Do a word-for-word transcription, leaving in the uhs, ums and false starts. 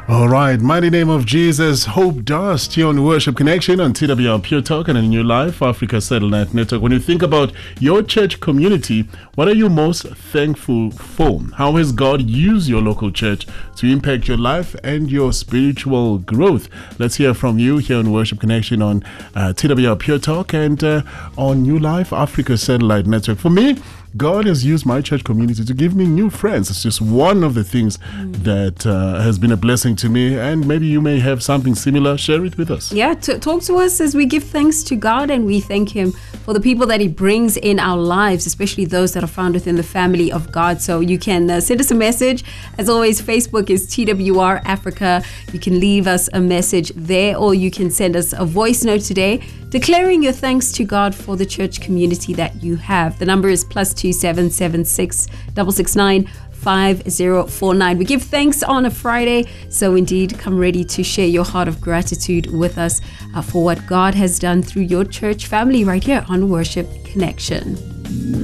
All right, mighty name of Jesus, Hope Dust here on Worship Connection on T W R Pure Talk and in New Life Africa Satellite Network. When you think about your church community, what are you most thankful for? How has God used your local church to impact your life and your spiritual growth? Let's hear from you here on Worship Connection on uh, T W R Pure Talk and uh, on New Life Africa Satellite Network. For me, God has used my church community to give me new friends. It's just one of the things mm. that uh, has been a blessing to me, and maybe you may have something similar. Share it with us. Yeah, t- talk to us as we give thanks to God, and we thank Him for the people that He brings in our lives, especially those that are found within the family of God. So you can uh, send us a message. As always, Facebook is T W R Africa. You can leave us a message there, or you can send us a voice note today declaring your thanks to God for the church community that you have. The number is plus two seven seven six six six nine five zero four nine. We give thanks on a Friday, so indeed come ready to share your heart of gratitude with us uh, for what God has done through your church family right here on Worship Connection.